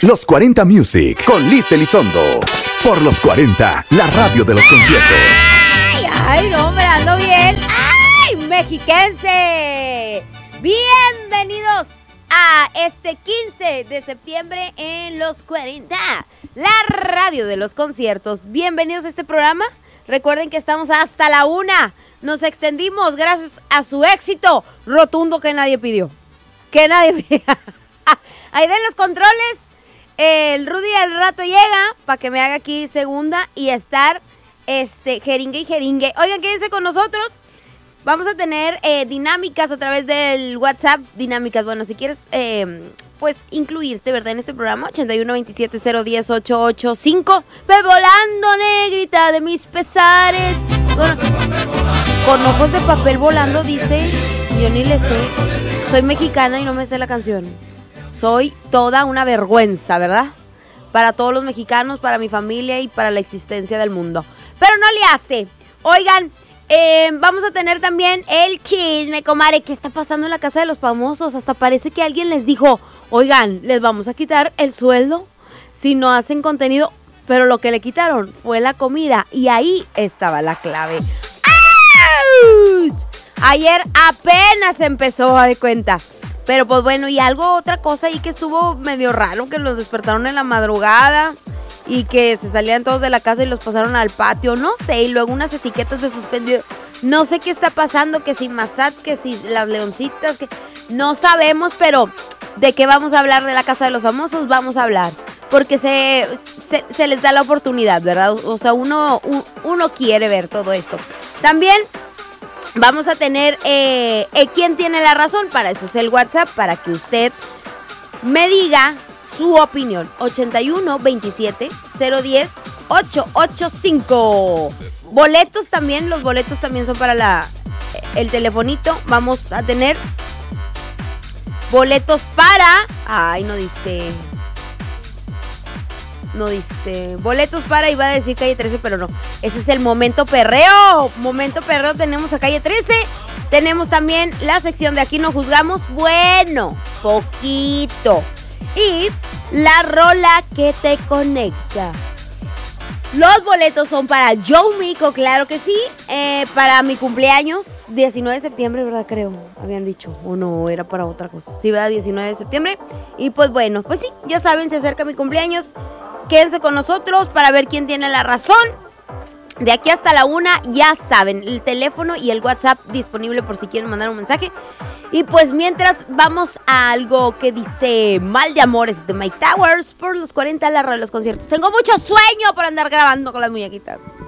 Los 40 Music con Liz Elizondo. Por los 40, la radio de los conciertos. ¡Ay, no, me ando bien! ¡Ay, mexiquense! Bienvenidos a este 15 de septiembre en los 40, la radio de los conciertos. Bienvenidos a este programa. Recuerden que estamos hasta la 1. Nos extendimos gracias a su éxito rotundo que nadie pidió. Ahí den los controles. El Rudy al rato llega para que me haga aquí segunda y estar jeringue y jeringue. Oigan, quédense con nosotros. Vamos a tener dinámicas a través del WhatsApp. Dinámicas, bueno, si quieres pues incluirte, ¿verdad? En este programa, 8127010885. Ve volando, negrita de mis pesares. Con ojos de papel volando, dice. Yo ni le sé. Soy mexicana y no me sé la canción. Soy toda una vergüenza, ¿verdad? Para todos los mexicanos, para mi familia y para la existencia del mundo. Pero no le hace. Oigan, vamos a tener también el chisme, comadre. ¿Qué está pasando en la casa de los famosos? Hasta parece que alguien les dijo, oigan, les vamos a quitar el sueldo si no hacen contenido. Pero lo que le quitaron fue la comida y ahí estaba la clave. ¡Auch! Ayer apenas empezó a dar cuenta. Pero pues bueno, y otra cosa ahí que estuvo medio raro, que los despertaron en la madrugada y que se salían todos de la casa y los pasaron al patio, no sé, y luego unas etiquetas de suspendido. No sé qué está pasando, que si Massad, que si las leoncitas, que no sabemos, pero ¿de qué vamos a hablar de la casa de los famosos? Vamos a hablar, porque se les da la oportunidad, ¿verdad? O sea, uno quiere ver todo esto. También vamos a tener ¿quién tiene la razón? Para eso es el WhatsApp, para que usted me diga su opinión. 81 27 010 885. Boletos también, los boletos también son para el telefonito. Vamos a tener boletos para... Ay, no dice boletos para, iba a decir Calle 13, pero no. Ese es el Momento Perreo. Momento Perreo tenemos a Calle 13. Tenemos también la sección de Aquí No Juzgamos. Bueno, poquito. Y la rola que te conecta. Los boletos son para Joe Mico, claro que sí. Para mi cumpleaños, 19 de septiembre, ¿verdad? Creo, habían dicho. O no, era para otra cosa. Sí, ¿verdad? 19 de septiembre. Y pues bueno, pues sí, ya saben, se acerca mi cumpleaños. Quédense con nosotros para ver quién tiene la razón. De aquí hasta la 1, ya saben, el teléfono y el WhatsApp disponible por si quieren mandar un mensaje. Y pues mientras vamos a algo que dice Mal de Amores de Mike Towers por los 40, la radio de los conciertos. Tengo mucho sueño por andar grabando con las muñequitas.